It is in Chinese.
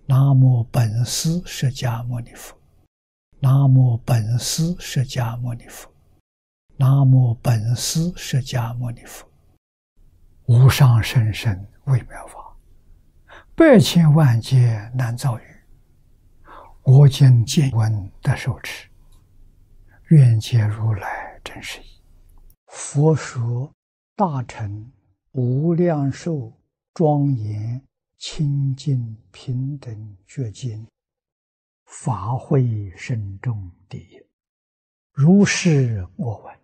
南无本师释迦牟尼佛，南无本师释迦牟尼佛，南无本师释迦牟尼佛。无上甚深微妙法，百千万劫难遭遇。我今见闻得受持，愿解如来真实义。佛说大乘无量寿庄严清净平等觉经，法会深重第一。如是我闻。